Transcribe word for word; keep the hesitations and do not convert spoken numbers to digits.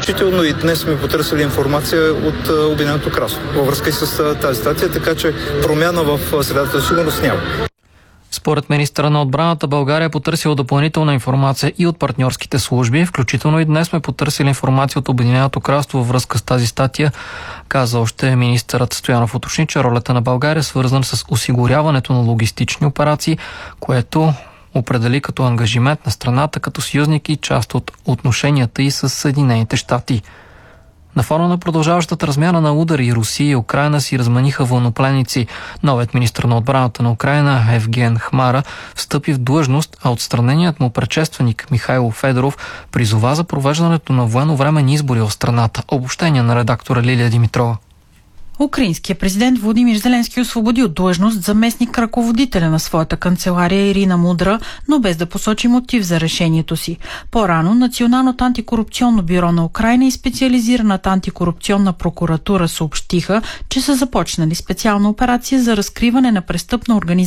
Включително и днес сме потърсили информация от Обединеното кралство във връзка с тази статия, така че промяна в средата за сигурност няма. Според министъра на отбраната, България е потърсила допълнителна информация и от партньорските служби. Включително и днес сме потърсили информация от Обединеното кралство във връзка с тази статия. Каза още министърът Стоянов. Уточни, че ролята на България е свързана с осигуряването на логистични операции, което определи като ангажимент на страната като съюзник и част от отношенията и с Съединените щати. На фона на продължаващата размяна на удари, Русия и Украйна си разманиха военнопленници. Новият министър на отбраната на Украйна Евген Хмара встъпи в длъжност, а отстраненият му предшественик Михайло Федоров призова за провеждането на военновременни избори в страната. Обобщение на редактора Лилия Димитрова. Украинският президент Володимир Зеленски освободи от длъжност заместник ръководителя на своята канцелария Ирина Мудра, но без да посочи мотив за решението си. По-рано Националното антикорупционно бюро на Украйна и специализираната антикорупционна прокуратура съобщиха, че са започнали специална операция за разкриване на престъпна организация